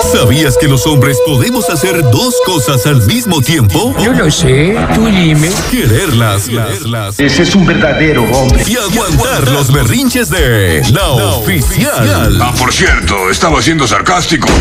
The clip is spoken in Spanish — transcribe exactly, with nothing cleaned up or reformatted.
¿Sabías que los hombres podemos hacer dos cosas al mismo tiempo? Yo lo sé, tú dime. Quererlas, quererlas. Ese es un verdadero hombre. Y aguantar los berrinches de La Oficial. Ah, por cierto, estaba siendo sarcástico.